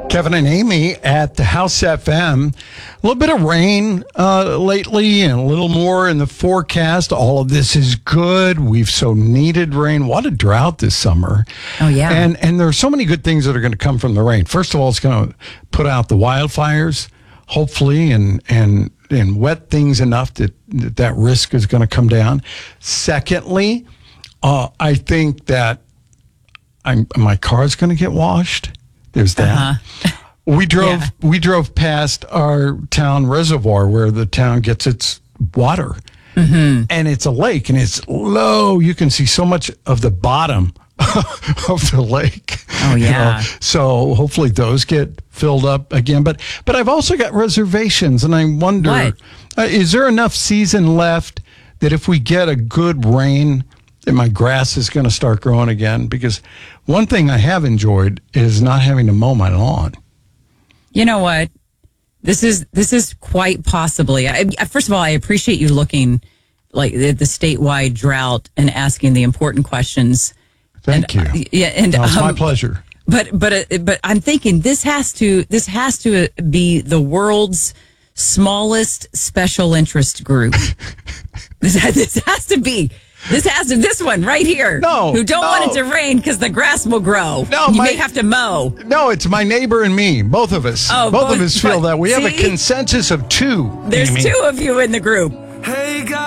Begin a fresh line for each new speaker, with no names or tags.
Kevin and Amy at the House FM. A little bit of rain lately and a little more in the forecast. All of this is good. We've so needed rain. What a drought this summer.
Oh, yeah.
And there are so many good things that are going to come from the rain. First of all, it's going to put out the wildfires, hopefully, and wet things enough that risk is going to come down. Secondly, I think that my car's going to get washed. There's that. We drove past our town reservoir where the town gets its water, and it's a lake, and it's low. You can see so much of the bottom of the lake.
Oh yeah.
So hopefully those get filled up again. But I've also got reservations, and I wonder, is there enough season left that if we get a good rain, that my grass is going to start growing again? Because one thing I have enjoyed is not having to mow my lawn.
You know what? This is quite possibly. First of all, I appreciate you looking like the statewide drought and asking the important questions.
Thank you.
And
it's my pleasure.
But I'm thinking this has to be the world's smallest special interest group. This has to be. This one right here. Who don't want it to rain because the grass will grow. You may have to mow.
No, it's my neighbor and me. Both of us. Both of us feel that. We have a consensus of two.
There's two of you in the group.
Hey, guys.